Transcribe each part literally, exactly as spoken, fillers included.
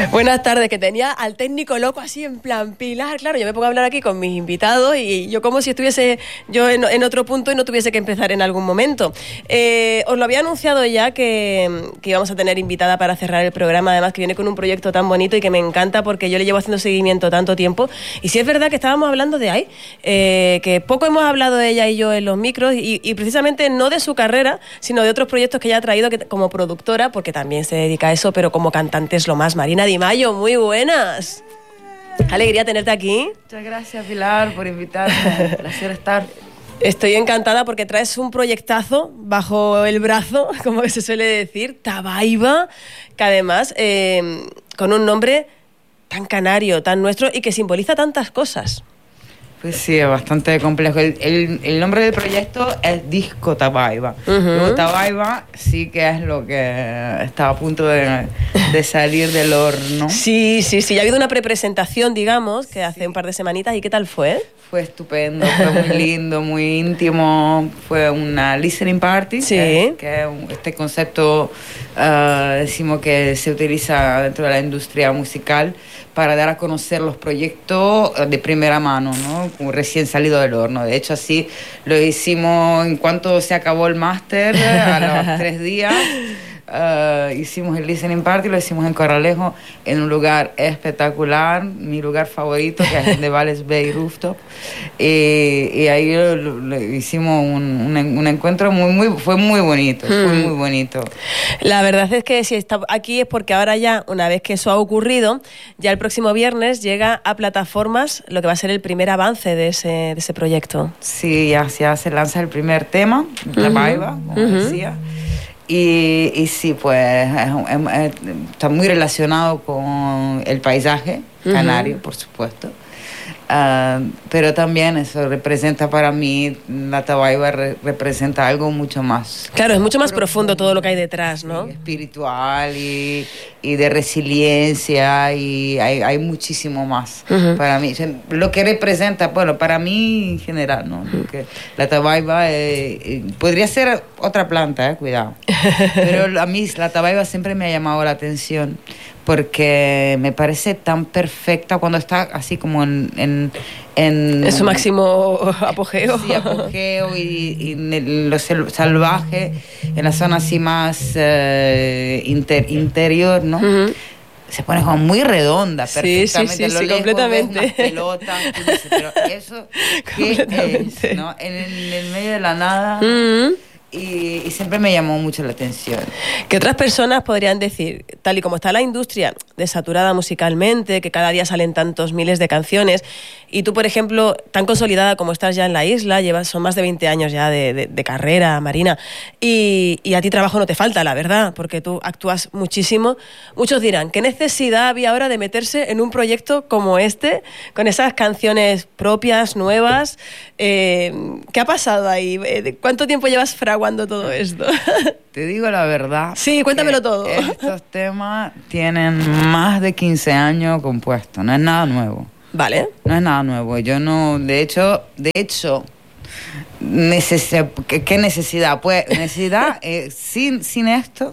Buenas tardes, que tenía al técnico loco así en plan Pilar. Claro, yo me pongo a hablar aquí con mis invitados y yo como si estuviese yo en, en otro punto y no tuviese que empezar en algún momento. Eh, os lo había anunciado ya que, que íbamos a tener invitada para cerrar el programa, además que viene con un proyecto tan bonito y que me encanta porque yo le llevo haciendo seguimiento tanto tiempo. Y sí es verdad que estábamos hablando de Ai, eh, que poco hemos hablado de ella y yo en los micros y, y precisamente no de su carrera, sino de otros proyectos que ella ha traído que, como productora, porque también se dedica a eso, pero como cantante es lo más. Marina Di Maio, muy buenas. Qué alegría tenerte aquí. Muchas gracias, Pilar, por invitarme. Un placer estar. Estoy encantada porque traes un proyectazo bajo el brazo, como se suele decir, Tabaiba, que además eh, con un nombre tan canario, tan nuestro y que simboliza tantas cosas. Pues sí, es bastante complejo. El, el, el nombre del proyecto es Disco Tabaiba. Uh-huh. Luego Tabaiba sí que es lo que está a punto de, de salir del horno. Sí, sí, sí. Ya ha habido una prepresentación, digamos, que hace sí. un par de semanitas. ¿Y qué tal fue? Fue estupendo, fue muy lindo, muy íntimo. Fue una listening party, sí. que, que es este concepto, uh, decimos que se utiliza dentro de la industria musical para dar a conocer los proyectos de primera mano, ¿no? Como recién salido del horno. De hecho, así lo hicimos en cuanto se acabó el máster, a los tres días. Uh, hicimos el listening party, lo hicimos en Corralejo, en un lugar espectacular, mi lugar favorito, que es el de Valles Bay Rooftop, y, y ahí lo, lo, hicimos un, un, un encuentro muy, muy, fue muy bonito, hmm. fue muy bonito. La verdad es que si está aquí es porque ahora ya, una vez que eso ha ocurrido, ya el próximo viernes llega a plataformas lo que va a ser el primer avance de ese, de ese proyecto. Sí, ya, ya se lanza el primer tema, Tabaiba, uh-huh. como uh-huh. decía. Y, y sí, pues es, es, es, está muy relacionado con el paisaje canario, uh-huh. por supuesto. Uh, pero también eso representa para mí, la Tabaiba re, representa algo mucho más. Claro, es mucho más profundo, profundo todo lo que hay detrás, ¿no? Sí, espiritual y, y de resiliencia y hay, hay muchísimo más uh-huh. para mí. Lo que representa, bueno, para mí en general, ¿no? Uh-huh. Porque la Tabaiba eh, eh, podría ser otra planta, eh, cuidado. Pero a mí la Tabaiba siempre me ha llamado la atención porque me parece tan perfecta cuando está así como en... en, en, en su máximo apogeo. Sí, apogeo y, y en lo salvaje, en la zona así más uh, inter, interior, ¿no? Uh-huh. Se pone como muy redonda, perfectamente. Sí, sí, sí, lo sí, lejos, completamente. Ves unas pelotas, dices, pero eso, ¿qué es? ¿No? En, en el medio de la nada... Uh-huh. Y, y siempre me llamó mucho la atención. ¿Qué otras personas podrían decir, tal y como está la industria desaturada musicalmente, que cada día salen tantos miles de canciones, y tú, por ejemplo, tan consolidada como estás ya en la isla, llevas, son más de veinte años ya de, de, de carrera, Marina, y, y a ti trabajo no te falta, la verdad, porque tú actúas muchísimo, muchos dirán, ¿qué necesidad había ahora de meterse en un proyecto como este, con esas canciones propias, nuevas? Eh, ¿Qué ha pasado ahí? ¿Cuánto tiempo llevas fraguando todo esto? Te digo la verdad. Sí, cuéntamelo todo. Estos temas tienen más de quince años compuestos, no es nada nuevo. Vale. No es nada nuevo. Yo no, de hecho, de hecho, neces- ¿qué, ¿qué necesidad? Pues necesidad, eh, sin, sin esto,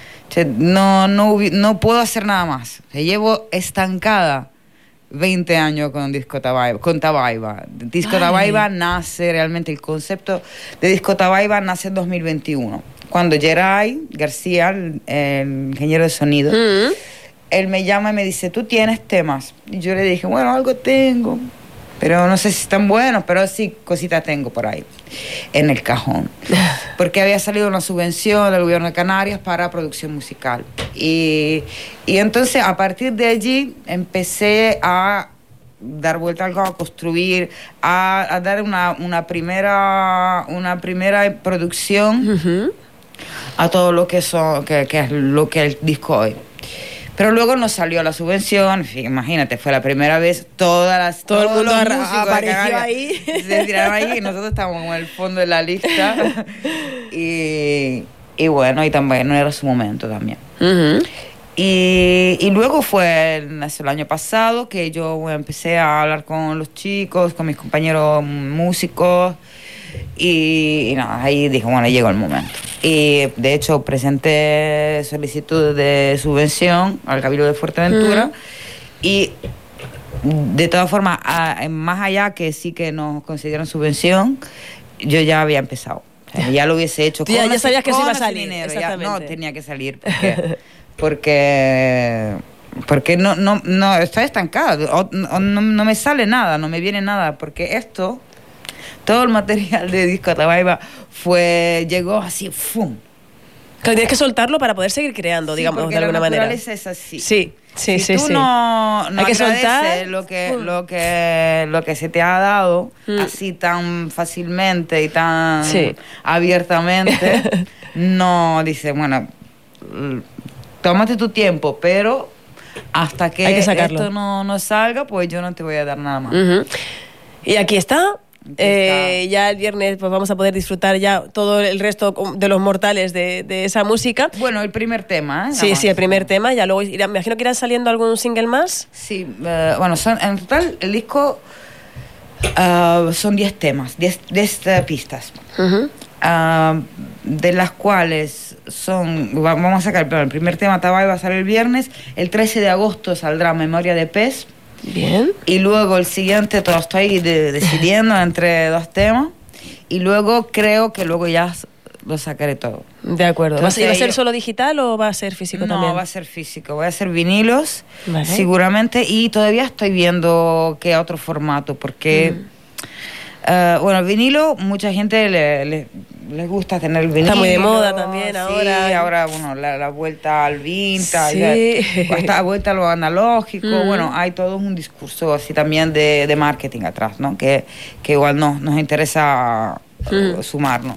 no, no, no puedo hacer nada más. Llevo estancada veinte años con Disco Tabaiba, con Tabaiba. Disco Ay. Tabaiba nace realmente, el concepto de Disco Tabaiba nace en dos mil veintiuno. Cuando Geray García, el, el ingeniero de sonido, mm. él me llama y me dice, ¿tú tienes temas? Y yo le dije, bueno, algo tengo, pero no sé si están buenos, pero sí, cositas tengo por ahí, en el cajón. Porque había salido una subvención del gobierno de Canarias para producción musical. Y, y entonces, a partir de allí, empecé a dar vuelta algo, a construir, a, a dar una, una, primera, una primera producción uh-huh. a todo lo que, son, que, que es lo que es el disco hoy. Pero luego nos salió la subvención, imagínate, fue la primera vez, todas las, todo el mundo los músicos apareció ahí. Se tiraron ahí y nosotros estábamos en el fondo de la lista. y, y bueno, y también no era su momento también. Uh-huh. Y, y luego fue el, el año pasado que yo bueno, empecé a hablar con los chicos, con mis compañeros músicos, y, y nada, ahí dije, bueno, llegó el momento. Y de hecho presenté solicitud de subvención al Cabildo de Fuerteventura. Mm. Y de todas formas, a, más allá que sí que nos consideran subvención, yo ya había empezado. O sea, ya lo hubiese hecho. Ya, ya sabías que se iba a salir. Dinero, ya, no, tenía que salir porque... porque porque no, no, no estoy estancada, o, o, no, no me sale nada, no me viene nada, porque esto, todo el material de Disco Atahualpa fue, llegó así, ¡fum! Claro, tienes que soltarlo para poder seguir creando, sí, digamos, de alguna manera. La naturaleza es así. Sí, sí, si sí. tú sí. no, no hay que soltar lo que, uh. lo que lo que se te ha dado mm. así tan fácilmente y tan sí. abiertamente, no dices, bueno, tómate tu tiempo, pero hasta que, que esto no, no salga, pues yo no te voy a dar nada más. Uh-huh. Y aquí está. Eh, ya el viernes pues vamos a poder disfrutar ya todo el resto de los mortales de, de esa música. Bueno, el primer tema, ¿eh? Sí, sí, el primer tema. Ya luego irá, me imagino que irán saliendo algún single más. Sí, uh, bueno, son, en total el disco uh, son diez temas, diez uh, pistas. Uh-huh. Uh, de las cuales son, vamos a sacar el primer tema, Atahualpa, va a salir el viernes, el trece de agosto saldrá Memoria de Pez. Bien. Y luego el siguiente, todo estoy de, decidiendo entre dos temas, y luego creo que luego ya lo sacaré todo. De acuerdo. Entonces, ¿va a ser yo, solo digital o va a ser físico no, también? No, va a ser físico, voy a hacer vinilos, vale. seguramente, y todavía estoy viendo qué otro formato, porque... Mm. Uh, bueno, el vinilo, mucha gente le, le, les gusta tener el vinilo. Está muy de moda también sí, ahora. Sí, ahora, bueno, la, la vuelta al vintage, sí. hasta la vuelta a lo analógico. Mm. Bueno, hay todo un discurso así también de, de marketing atrás, ¿no? Que, que igual no, nos interesa mm. uh, sumarnos.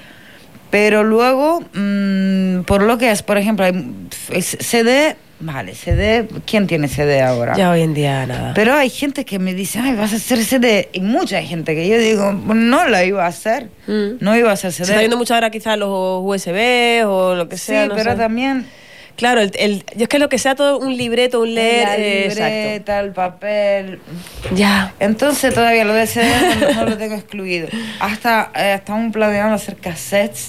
Pero luego, mmm, por lo que es, por ejemplo, hay C D... Vale, C D, ¿quién tiene C D ahora? Ya hoy en día nada. Pero hay gente que me dice, ay, vas a hacer C D. Y mucha gente que yo digo, no la iba a hacer. Mm. No iba a hacer C D. Se está viendo mucho ahora quizás los U S B o lo que sea. Sí, no pero sé. También... Claro, el, el, yo es que lo que sea todo un libreto, un leer... La eh, libreta, exacto. El papel... Ya. Entonces todavía lo de C D no, no lo tengo excluido. Hasta eh, estamos planeando hacer cassettes.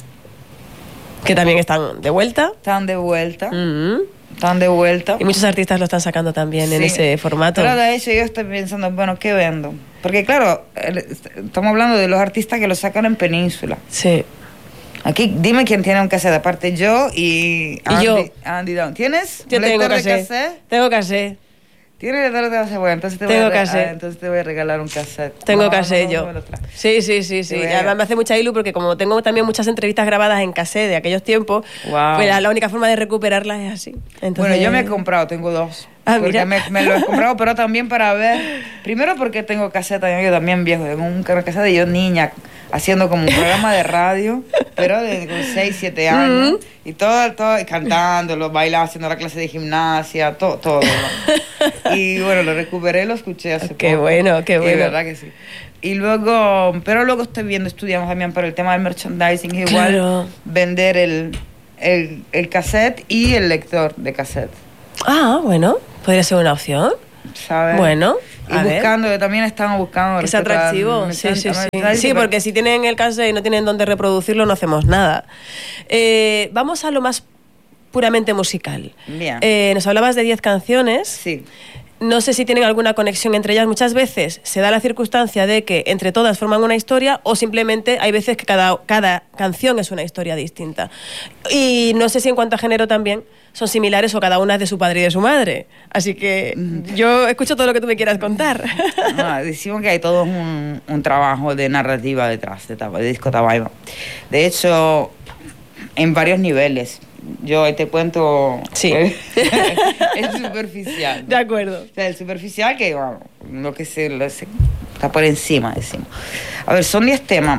Que también están de vuelta. Están de vuelta. Mm-hmm. Están de vuelta. Y muchos artistas lo están sacando también sí. en ese formato. Pero de hecho yo estoy pensando, bueno, ¿qué vendo? Porque claro, estamos hablando de los artistas que lo sacan en Península. Sí. Aquí, dime quién tiene un cassette, aparte yo y Andy, ¿Y yo? Andy Down. ¿Tienes yo un tengo lector cassette. de cassette? Tengo cassette. ¿Tienes lector de cassette? Bueno, entonces te, tengo voy a cassette. Ah, entonces te voy a regalar un cassette. Tengo no, cassette no, no, yo. no sí, sí, sí, sí. Y además me hace mucha ilu porque como tengo también muchas entrevistas grabadas en cassette de aquellos tiempos, wow. pues la, la única forma de recuperarlas es así. Entonces, bueno, yo me he comprado, tengo dos. Ah, porque mira. me, me lo he comprado, pero también para ver. Primero porque tengo cassette, yo también viejo, tengo un cassette de yo niña, haciendo como un programa de radio, pero de seis, siete años. Mm-hmm. Y todo, todo, y cantándolo, bailando, haciendo la clase de gimnasia, todo, todo. ¿no? Y bueno, lo recuperé, lo escuché hace qué poco. bueno, qué bueno. Y verdad que sí. Y luego, pero luego estoy viendo, estudiamos también para el tema del merchandising, igual claro. vender el, el, el cassette y el lector de cassette. Ah, bueno, podría ser una opción. ¿Sabes? Bueno. Y buscando, ver. también estamos buscando... Que es atractivo, sí, sí, sí. Sí, porque si tienen el cassette y no tienen dónde reproducirlo, no hacemos nada. Eh, vamos a lo más puramente musical. Bien. Eh, nos hablabas de diez canciones. Sí. No sé si tienen alguna conexión entre ellas. Muchas veces se da la circunstancia de que entre todas forman una historia o simplemente hay veces que cada, cada canción es una historia distinta. Y no sé si en cuanto a género también son similares o cada una es de su padre y de su madre. Así que yo escucho todo lo que tú me quieras contar. No, decimos que hay todo un, un trabajo de narrativa detrás de, de Disco Atahualpa. De hecho, en varios niveles. Yo te cuento... Sí. Es superficial, ¿no? De acuerdo. O sea, el superficial que, bueno, lo que se, lo se está por encima, decimos. A ver, son diez temas.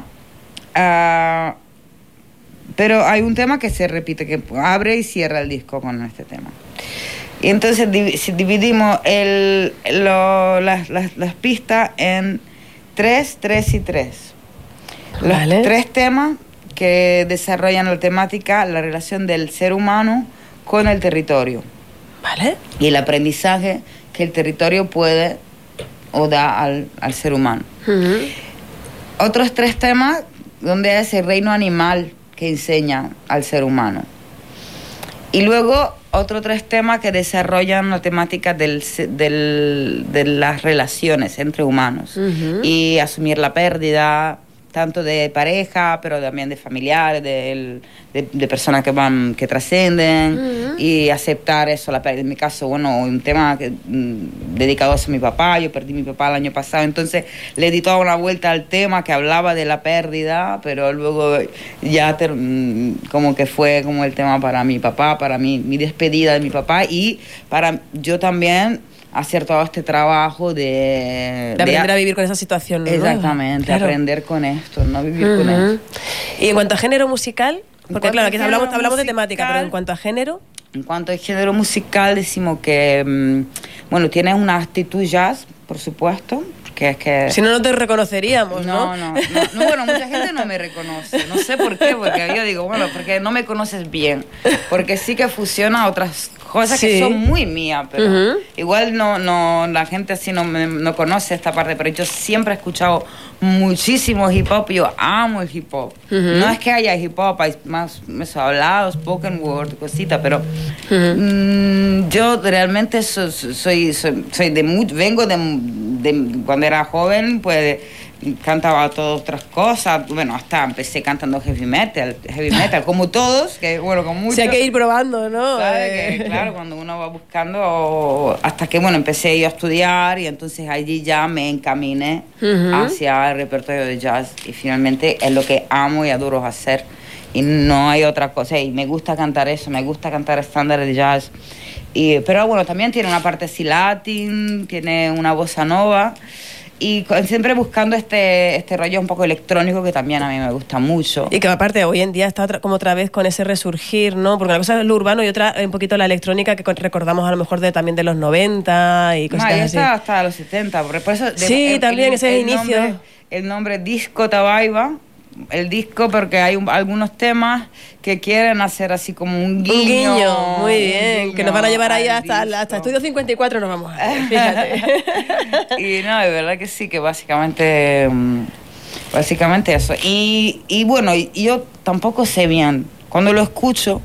Uh, pero hay un tema que se repite, que abre y cierra el disco con este tema. Y entonces div- si dividimos el, lo, las, las, las pistas en tres, tres y tres. Los vale. tres temas que desarrollan la temática, la relación del ser humano con el territorio. ¿Vale? Y el aprendizaje que el territorio puede o da al, al ser humano. Uh-huh. Otros tres temas donde es el reino animal, que enseña al ser humano. Y luego otros tres temas que desarrollan la temática del, del, de las relaciones entre humanos. Uh-huh. Y asumir la pérdida, tanto de pareja, pero también de familiares, de, de, de personas que van, que trascienden, uh-huh. y aceptar eso, la pérdida. En mi caso, bueno, un tema que, mm, dedicado a mi papá, yo perdí a mi papá el año pasado, entonces le di toda una vuelta al tema que hablaba de la pérdida, pero luego ya ter, mm, como que fue como el tema para mi papá, para mi, mi despedida de mi papá, y para yo también hacer todo este trabajo de... De aprender de, a vivir con esa situación, ¿no? Exactamente, claro. Aprender con esto, no vivir uh-huh. con esto. Y en cuanto a género musical, porque claro, aquí hablamos, hablamos musical, de temática, pero en cuanto a género... En cuanto a género musical, decimos que, bueno, tiene una actitud jazz, por supuesto, que es que... Si no, no te reconoceríamos, ¿no? No, no, no, no, bueno, mucha gente no me reconoce, no sé por qué, porque yo digo, bueno, porque no me conoces bien, porque sí que fusiona otras cosas sí. que son muy mías, pero uh-huh. igual no, no, la gente así no, me, no conoce esta parte, pero yo siempre he escuchado muchísimo hip hop, yo amo el hip hop. Uh-huh. No es que haya hip hop, hay más eso, hablado, spoken word, cositas, pero uh-huh. mmm, yo realmente soy, soy, soy, soy de muy, vengo de, de cuando era joven, pues cantaba todas otras cosas, bueno, hasta empecé cantando heavy metal, heavy metal, como todos, que bueno, con mucho... O sea, hay que ir probando, ¿no? ¿Sabe? Que, claro, cuando uno va buscando, hasta que, bueno, empecé yo a estudiar y entonces allí ya me encaminé uh-huh. hacia el repertorio de jazz y finalmente es lo que amo y adoro hacer y no hay otra cosa, y me gusta cantar eso, me gusta cantar estándares de jazz, y, pero bueno, también tiene una parte así latín, tiene una bossa nova, y siempre buscando este, este rollo un poco electrónico que también a mí me gusta mucho. Y que aparte hoy en día está otra, como otra vez con ese resurgir, ¿no? Porque una cosa es lo urbano y otra un poquito la electrónica que recordamos a lo mejor de, también de los noventa y cosas así. así. Está hasta los setenta, por eso... De, sí, el, también el, ese el inicio. Nombre, el nombre Disco Tabaiba, el disco porque hay un, algunos temas que quieren hacer así como un guiño. Un guiño, muy bien, guiño que nos van a llevar ahí hasta, hasta Estudio cincuenta y cuatro nos vamos a ver, fíjate. Y no, de verdad que sí, que básicamente, básicamente eso. Y, y bueno, yo tampoco sé bien, cuando lo escucho,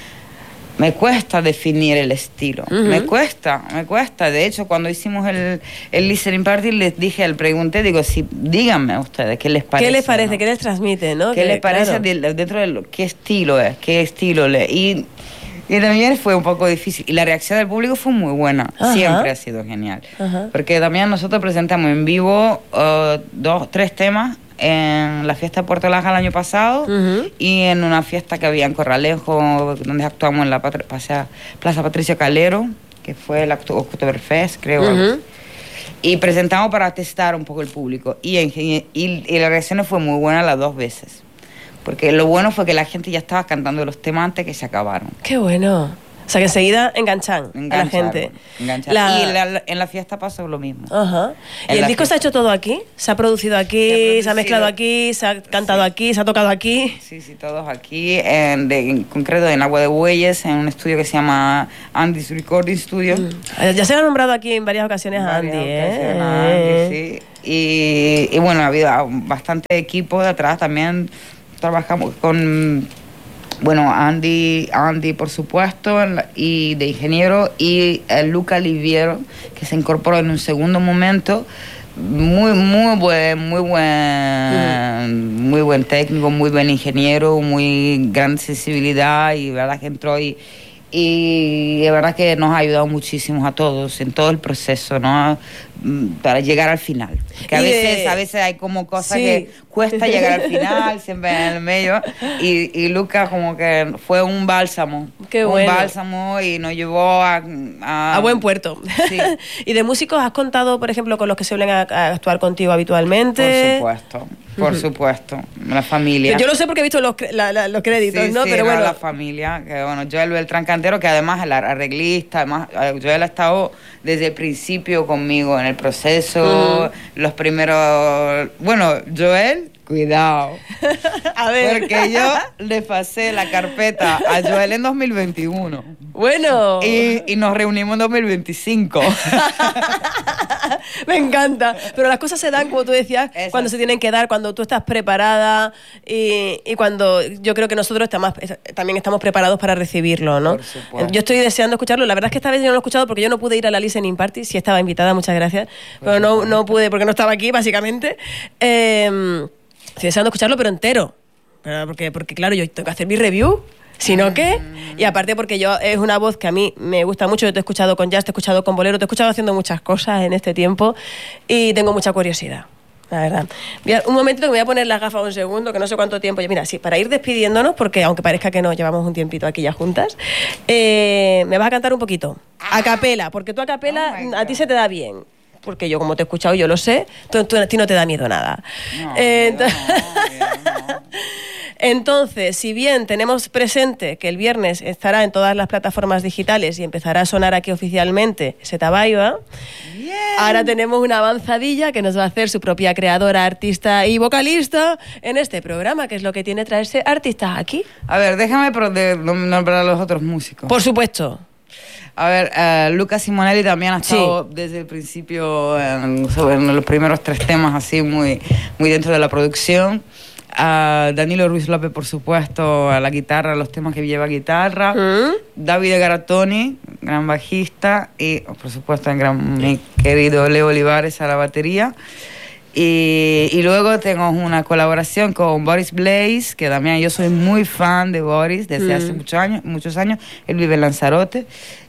me cuesta definir el estilo, uh-huh. me cuesta, me cuesta. De hecho, cuando hicimos el, el listening party, les dije, le pregunté, digo, sí, díganme ustedes, ¿qué les parece? ¿Qué les parece? ¿No? ¿Qué les transmite? ¿no? ¿Qué que, les parece claro. de, dentro de lo, qué estilo es? ¿Qué estilo le? Y, y también fue un poco difícil. Y la reacción del público fue muy buena, uh-huh. siempre ha sido genial. Uh-huh. Porque también nosotros presentamos en vivo uh, dos, tres temas, en la fiesta de Puerto Laja el año pasado uh-huh. y en una fiesta que había en Corralejo, donde actuamos en la Pat- Plaza, Plaza Patricio Calero, que fue el Oktoberfest, creo. Uh-huh. Y presentamos para testar un poco el público. Y, en, y, y la reacción fue muy buena las dos veces. Porque lo bueno fue que la gente ya estaba cantando los temas antes que se acabaron. ¡Qué bueno! O sea, que enseguida enganchan a la gente. Enganchan. La... Y la, en la fiesta pasó lo mismo. Ajá. ¿Y el disco fiesta. se ha hecho todo aquí? ¿Se ha producido aquí? ¿Se ha, producido? ¿Se ha mezclado aquí? ¿Se ha cantado sí. aquí? ¿Se ha tocado aquí? Sí, sí, todos aquí. En, de, en concreto en Agua de Bueyes, en un estudio que se llama Andy's Recording Studio. Mm. Ya se ha nombrado aquí en varias ocasiones a Andy, ¿eh? A Andy, sí. Y, y bueno, ha habido bastante equipo detrás. También trabajamos con... Bueno, Andy, Andy por supuesto, y de ingeniero, y el Luca Liviero, que se incorporó en un segundo momento, muy, muy buen, muy buen, mm. muy buen técnico, muy buen ingeniero, muy gran sensibilidad, y verdad que entró y y de verdad que nos ha ayudado muchísimo a todos en todo el proceso, ¿no? Para llegar al final. Que a y veces, de... a veces hay como cosas sí. que cuesta llegar al final, siempre en el medio. Y, y Lucas como que fue un bálsamo. Qué un bueno. bálsamo y nos llevó a... A, a buen puerto. Sí. ¿Y de músicos has contado, por ejemplo, con los que suelen a, a actuar contigo habitualmente? Por supuesto, por uh-huh. supuesto. La familia. Yo lo sé porque he visto los, la, la, los créditos, sí, ¿no? Sí, pero bueno. La familia, que bueno, Joel Beltrán Cantero, que además es el arreglista, además Joel ha estado desde el principio conmigo en el proceso, uh-huh. los primeros... Bueno, Joel, cuidado. A ver. Porque yo le pasé la carpeta a Joel en dos mil veintiuno. Bueno. Y, y nos reunimos en dos mil veinticinco. Me encanta. Pero las cosas se dan, como tú decías, Eso. cuando se tienen que dar, cuando tú estás preparada y, y cuando yo creo que nosotros estamos, también estamos preparados para recibirlo, ¿no? Por supuesto. Yo estoy deseando escucharlo. La verdad es que esta vez yo no lo he escuchado porque yo no pude ir a la listening party. Sí estaba invitada, muchas gracias. Por pero no, supuesto. no pude porque no estaba aquí, básicamente. Eh, estoy deseando escucharlo, pero entero. Pero porque, porque, claro, yo tengo que hacer mi review. Si no, ¿qué? Y aparte porque yo es una voz que a mí me gusta mucho. Yo te he escuchado con jazz, te he escuchado con bolero, te he escuchado haciendo muchas cosas en este tiempo y tengo mucha curiosidad, la verdad. Voy a- un momentito que me voy a poner las gafas un segundo, que no sé cuánto tiempo. Mira, sí, para ir despidiéndonos, porque aunque parezca que no, llevamos un tiempito aquí ya juntas, eh, me vas a cantar un poquito. A capela, porque tú a capela Oh my a ti God. se te da bien. Porque yo, como te he escuchado, yo lo sé, tú, tú- a ti no te da miedo nada. No, Eh, no, ento- no, no. Entonces, si bien tenemos presente que el viernes estará en todas las plataformas digitales y empezará a sonar aquí oficialmente Setabaiba, Bien. ahora tenemos una avanzadilla que nos va a hacer su propia creadora, artista y vocalista en este programa, que es lo que tiene traerse artistas aquí. A ver, déjame pro- de- nombrar a los otros músicos. Por supuesto. A ver, eh, Luca Simonelli también ha estado desde el principio en, sobre en los primeros tres temas, así muy, muy dentro de la producción. A Danilo Ruiz López, por supuesto, a la guitarra, los temas que lleva guitarra. ¿Mm? David Garatoni, gran bajista. Y, por supuesto, el gran, mi querido Leo Olivares a la batería. Y, y luego tengo una colaboración con Boris Blaze, que también yo soy muy fan de Boris desde Mm. hace muchos años, muchos años. Él vive en Lanzarote.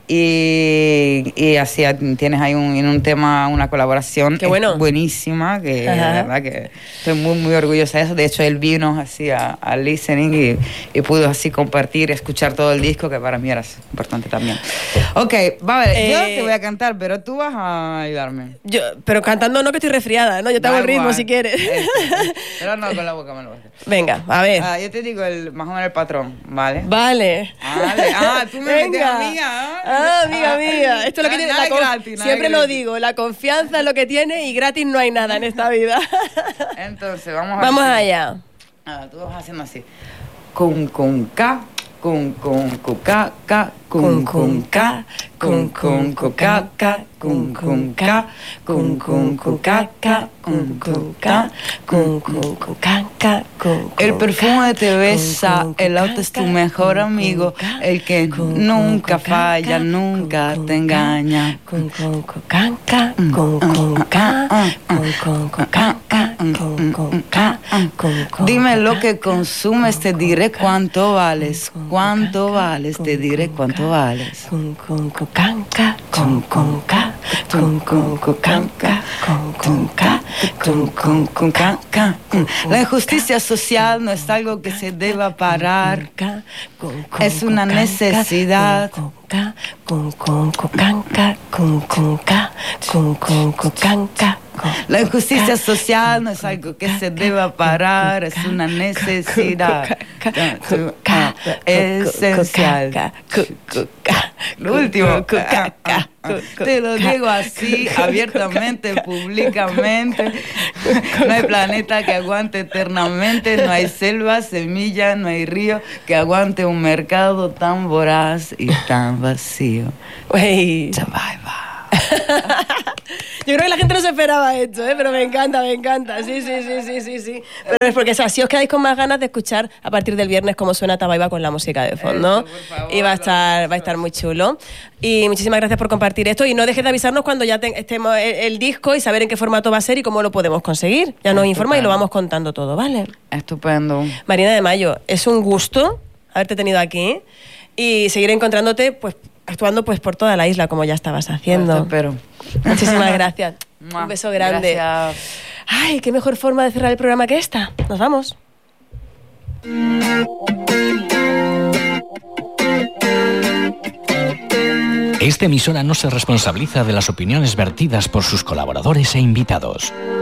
Y, y así tienes ahí un, en un tema una colaboración Qué bueno. buenísima, que Ajá. la verdad que estoy muy muy orgullosa de eso. De hecho, él vino así a, a listening y, y pudo así compartir y escuchar todo el disco, que para mí era importante también. Ok, va a ver, yo Eh, te voy a cantar, pero tú vas a ayudarme. Yo, pero cantando no, que estoy resfriada, ¿no? Yo te hago Da el ritmo igual. si quieres. Eso, pero no con la boca, me lo vas a hacer. Venga, a ver. Ah, yo te digo el, más o menos el patrón, ¿vale? Vale. Vale. Ah, tú me metes a mí, ah. Ah, amiga mía. Esto es lo que Ah, tiene nada la con- gratis, nada Siempre lo gratis. digo, la confianza es lo que tiene y gratis no hay nada en esta vida. Entonces, vamos a Vamos hacer- allá. Ah, tú vas haciendo así. Con, con, ca, con, con, con, ca, ca, con, con, ca, con, con, con, ca, ca, con, con, ca, con, con, con, ca, ca, con, con, ca, con, con, con, ca, ca, con, El con, perfume te ca, besa, con, con, el auto ca, es tu ca, mejor con, amigo, con, ca, el que con, nunca con, ca, falla, ca, nunca con, te con, engaña. Con, con, con, ca, ca, con, con, ca, con, con, con, ca, ca, con, con, ca, con, con, Dime lo ca, que ca, consumes, te con, diré con, cuánto vales, con, con, cuánto ca, ca, vales, con, te diré con, cuánto ca, vales. Con, con, con, can, ca, con, con, ca, con, con, con, can, ca, con, con, ca, con, con, con, ca, ca. La injusticia social no es algo que se deba parar. Es una necesidad. Con, con, con, can, ca, con, con, ca, con, con, con, can, ca. La injusticia social no es algo que se deba parar, es una necesidad esencial. Lo último, te lo digo así, abiertamente, públicamente. No hay planeta que aguante eternamente, no hay selva, semilla, no hay río que aguante un mercado tan voraz y tan vacío. Wey. Survivor. Yo creo que la gente no se esperaba esto, ¿eh? Pero me encanta, me encanta. Sí, sí, sí, sí, sí, sí. Pero es porque, o sea, si os quedáis con más ganas de escuchar a partir del viernes cómo suena Tabaiba con la música de fondo. Eso, por favor, y va a estar, va a estar muy chulo. Y muchísimas gracias por compartir esto. Y no dejes de avisarnos cuando ya te- estemos el, el disco y saber en qué formato va a ser y cómo lo podemos conseguir. Ya nos informa y lo vamos contando todo, ¿vale? Estupendo. Marina de Mayo, es un gusto haberte tenido aquí y seguir encontrándote, pues, actuando pues por toda la isla como ya estabas haciendo. Eso espero. Muchísimas gracias. Mua. Un beso grande. Gracias. Ay, qué mejor forma de cerrar el programa que esta. Nos vamos. Esta emisora no se responsabiliza de las opiniones vertidas por sus colaboradores e invitados.